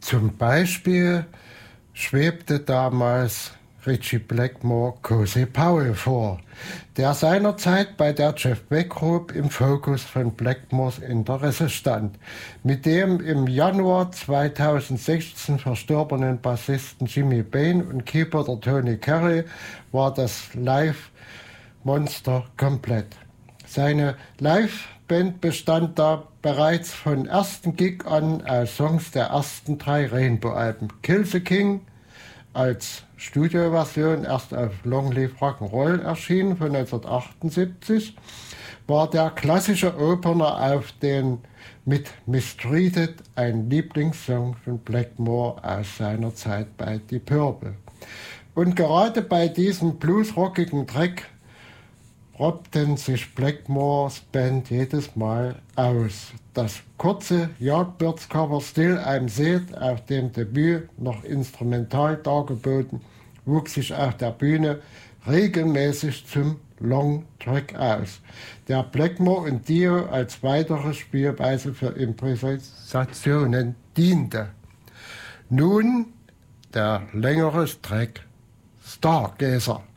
Zum Beispiel schwebte damals Ritchie Blackmore Cozy Powell vor, der seinerzeit bei der Jeff Beck Group im Fokus von Blackmores Interesse stand. Mit dem im Januar 2016 verstorbenen Bassisten Jimmy Bain und Keyboarder Tony Carey war das Live-Monster komplett. Seine Live-Band bestand da bereits vom ersten Gig an aus Songs der ersten 3 Rainbow-Alben. Kill the King als Studioversion erst auf Long Live Rock'n'Roll erschienen von 1978, war der klassische Opener auf den mit Mistreated, ein Lieblingssong von Blackmore aus seiner Zeit bei Deep Purple. Und gerade bei diesem bluesrockigen Track robten sich Blackmores Band jedes Mal aus. Das kurze Yardbirds-Cover Still I'm Sad, auf dem Debüt noch instrumental dargeboten, wuchs sich auf der Bühne regelmäßig zum Long-Track aus, der Blackmore und Dio als weitere Spielweise für Improvisationen diente. Nun der längere Track Stargazer.